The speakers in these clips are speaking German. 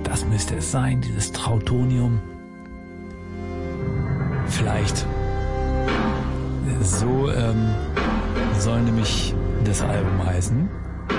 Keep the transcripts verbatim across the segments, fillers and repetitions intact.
Das müsste es sein, dieses Trautonium. Vielleicht. So ähm, soll nämlich das Album heißen.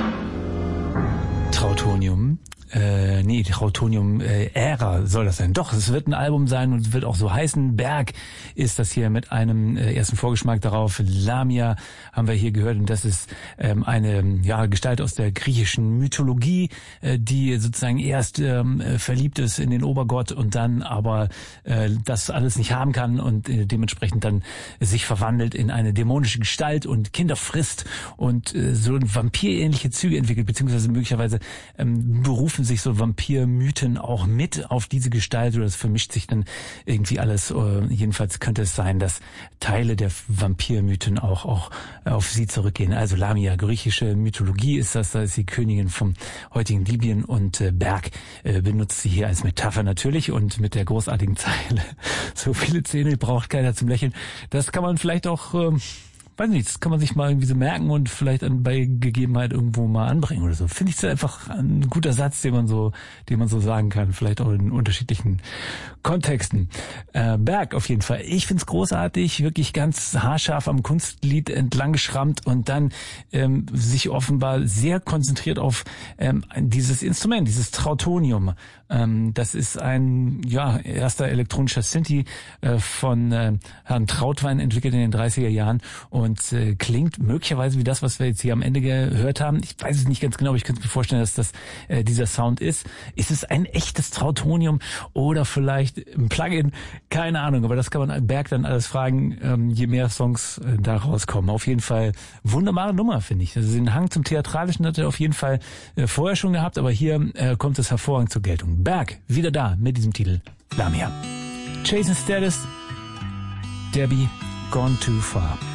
Trautonium. Äh, nee, Trautonium äh, Ära soll das sein. Doch, es wird ein Album sein und es wird auch so heißen. Berg ist das hier mit einem äh, ersten Vorgeschmack darauf. Lamia haben wir hier gehört und das ist ähm, eine ja Gestalt aus der griechischen Mythologie, äh, die sozusagen erst ähm, verliebt ist in den Obergott und dann aber äh, das alles nicht haben kann und äh, dementsprechend dann sich verwandelt in eine dämonische Gestalt und Kinder frisst und äh, so vampirähnliche Züge entwickelt, beziehungsweise möglicherweise ähm, berufen sich so Vampirmythen auch mit auf diese Gestalt oder es vermischt sich dann irgendwie alles. Jedenfalls könnte es sein, dass Teile der Vampirmythen auch auch auf sie zurückgehen. Also Lamia, griechische Mythologie ist das, da ist die Königin vom heutigen Libyen und Berg benutzt sie hier als Metapher natürlich und mit der großartigen Zeile, so viele Zähne braucht keiner zum Lächeln. Das kann man vielleicht auch... weiß nicht, das kann man sich mal irgendwie so merken und vielleicht an, bei Gegebenheit irgendwo mal anbringen oder so. Finde ich einfach ein guter Satz, den man so, den man so sagen kann, vielleicht auch in unterschiedlichen Kontexten. Äh, Berg auf jeden Fall. Ich find's großartig, wirklich ganz haarscharf am Kunstlied entlang geschrammt und dann ähm, sich offenbar sehr konzentriert auf ähm, dieses Instrument, dieses Trautonium. Ähm, das ist ein ja erster elektronischer Synthi äh, von äh, Herrn Trautwein entwickelt in den dreißiger Jahren und Und äh, klingt möglicherweise wie das, was wir jetzt hier am Ende gehört haben. Ich weiß es nicht ganz genau, aber ich könnte mir vorstellen, dass das äh, dieser Sound ist. Ist es ein echtes Trautonium oder vielleicht ein Plugin? Keine Ahnung, aber das kann man Berg dann alles fragen, ähm, je mehr Songs äh, da rauskommen. Auf jeden Fall wunderbare Nummer, finde ich. Also den Hang zum Theatralischen hat er auf jeden Fall äh, vorher schon gehabt, aber hier äh, kommt es hervorragend zur Geltung. Berg, wieder da mit diesem Titel Lamia. Jason Status, Debbie, Gone Too Far.